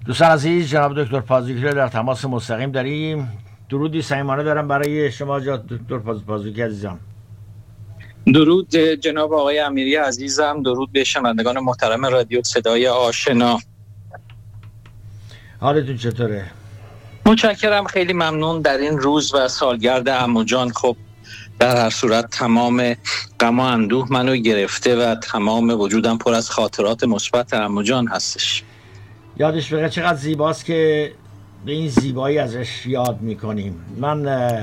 دوستان عزیز، جناب دکتر پازوکی رو در تماس مستقیم داریم. درودی صمیمانه دارم برای شما دکتر پازوکی عزیزم. درود جناب آقای امیری عزیزم، درود به شنوندگان محترم رادیو صدای آشنا. حالتون چطوره؟ متشکرم، خیلی ممنون. در این روز و سالگرد عمو جان، خب در هر صورت تمام غم و اندوه منو گرفته و تمام وجودم پر از خاطرات مثبت عمو جان هستش. یادش بخیر، چقدر زیباست که به این زیبایی ازش یاد میکنیم. من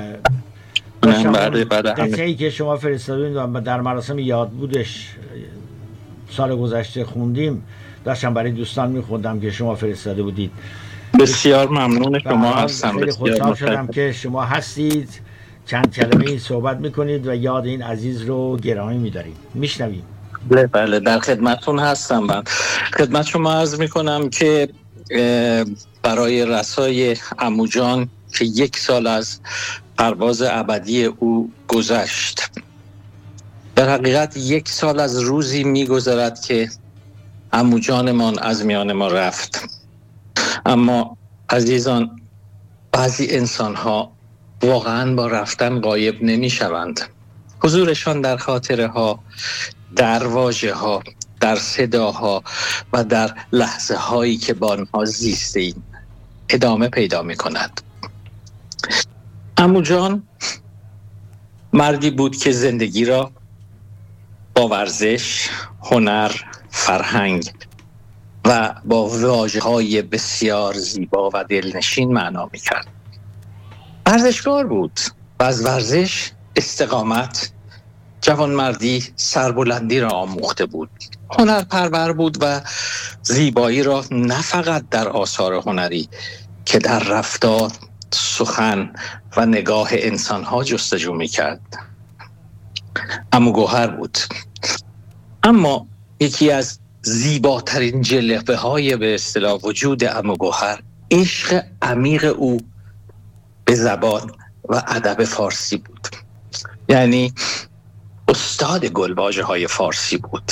قطعه‌ای که شما فرستادید و در مراسم یاد بودش سال گذشته خوندیم، داشتم برای دوستان میخوندم که شما فرستاده بودید. بسیار ممنون شما هستم. خیلی خوشحال شدم که شما هستید، چند کلمه صحبت میکنید و یاد این عزیز رو گرامی میداریم. میشنویم. بله، در خدمتون هستم. من خدمت شما عرض میکنم که برای رسای عمو جان که 1 سال از پرواز ابدی او گذشت، در حقیقت 1 سال از روزی میگذرد که عمو جانمان از میان ما رفت. اما عزیزان، بعضی انسان‌ها واقعاً با رفتن غایب نمی‌شوند. حضورشان در خاطره ها، در واژه ها، در صداها و در لحظه هایی که با آنها زیستیم ادامه پیدا می کند. عمو جان مردی بود که زندگی را با ورزش، هنر، فرهنگ و با واژه های بسیار زیبا و دلنشین معنا می کرد. ورزشکار بود و از ورزش، استقامت، جوانمردی، سربلندی را آموخته بود. هنرپرور بود و زیبایی را نه فقط در آثار هنری که در رفتار، سخن و نگاه انسانها جستجو می‌کرد. عمو گوهر بود. اما یکی از زیباترین جلوه‌های به اصطلاح وجود عمو گوهر، عشق عمیق او به زبان و ادب فارسی بود. یعنی استاد گلواژه‌های فارسی بود.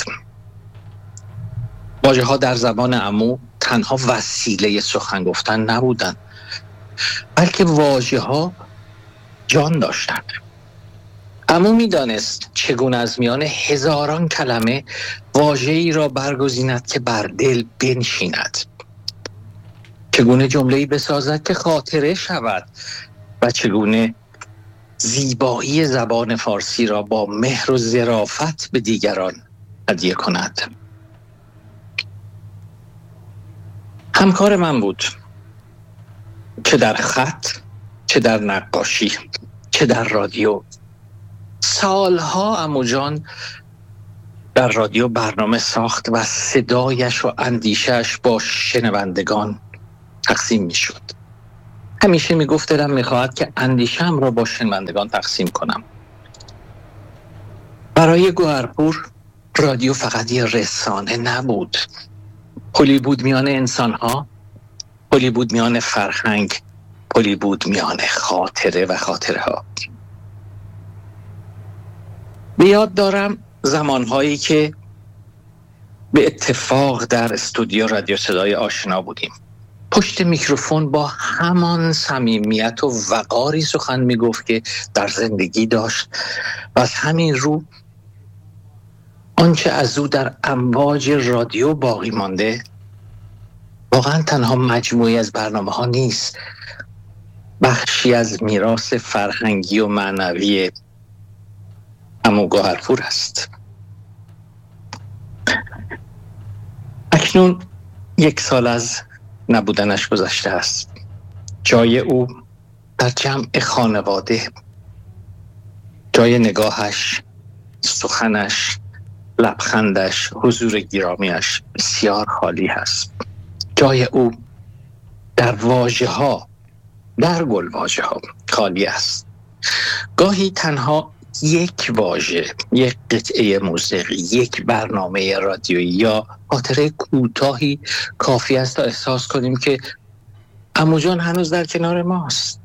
واژه‌ها در زبان عمو تنها وسیله سخن گفتن نبودند، بلکه واژه‌ها جان داشتند. عمو می‌دانست چگونه از میان هزاران کلمه واژه‌ای را برگزیند که بر دل بنشیند، چگونه جمله‌ای بسازد که خاطره شود و چگونه زیبایی زبان فارسی را با مهر و ظرافت به دیگران هدیه کند. همکار من بود، چه در خط، چه در نقاشی، چه در رادیو. سالها عمو جان در رادیو برنامه ساخت و صدایش و اندیشش با شنوندگان تقسیم می شد. همیشه می گفت دلم می خواهد که اندیشم را با شنوندگان تقسیم کنم. برای گوهرپور رادیو فقط یه رسانه نبود، پلی بود میان انسانها، پلی بود میان فرهنگ، پلی بود میان خاطره و خاطره ها. به یاد دارم زمانهایی که به اتفاق در استودیو رادیو صدای آشنا بودیم. پشت میکروفون با همان صمیمیت و وقاری سخن میگفت که در زندگی داشت و از همین رو آنچه از او در امواج رادیو باقی مانده واقعا تنها مجموعی از برنامه ها نیست، بخشی از میراث فرهنگی و معنوی عمو گوهرپور است. اکنون 1 سال از نبودنش گذشته است. جای او در جمع خانواده، جای نگاهش، سخنش، لبخندش، حضور گرامیش بسیار خالی هست. جای او در واژه‌ها، در گلواژه‌ها خالی است. گاهی تنها یک واژه، یک قطعه موسیقی، یک برنامه رادیویی یا خاطره کوتاهی کافی است تا احساس کنیم که عمو جان هنوز در کنار ماست.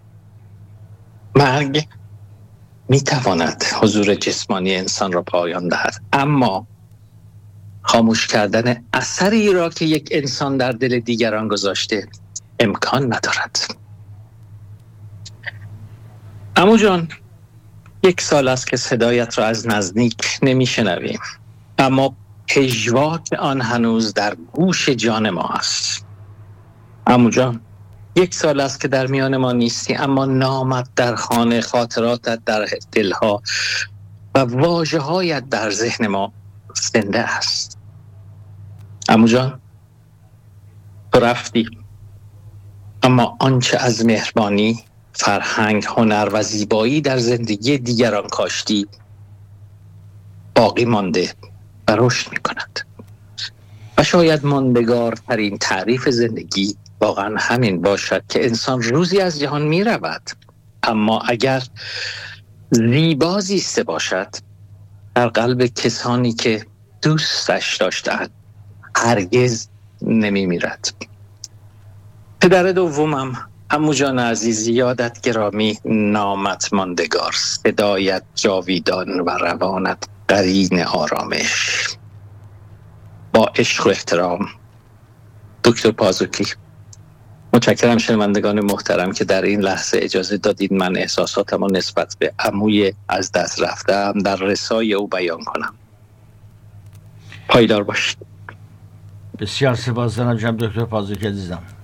مرگ میتواند حضور جسمانی انسان را پایان دهد، اما خاموش کردن اثری را که یک انسان در دل دیگران گذاشته امکان ندارد. عمو جان، 1 سال است که صدایت را از نزدیک نمیشنویم، اما پژواک آن هنوز در گوش جان ما است. عمو جان، 1 سال است که در میان ما نیستی، اما نامت در خانه، خاطراتت در دلها و واژه‌هایت در ذهن ما زنده است. عمو جان، تو رفتی، اما آنچه از مهربانی، فرهنگ، هنر و زیبایی در زندگی دیگران کاشتی باقی مانده و رشد می‌کند. و شاید ماندگارترین تعریف زندگی واقعا همین باشد که انسان روزی از جهان می‌رود، اما اگر زیبا زیسته باشد در قلب کسانی که دوستش داشتند هرگز نمی‌میرد. پدر دومم، عمو جان عزیز، یادت گرامی، نامت ماندگار، صدایت جاویدان و روانت قرین آرامش. با عشق و احترام، دکتر پازوکی. متشکرم شنوندگان محترم که در این لحظه اجازه دادید من احساساتم رو نسبت به عموی از دست رفتم در رسای او بیان کنم. پایدار باشید. بسیار سپاسگزارم جناب دکتر پازوکی عزیزم.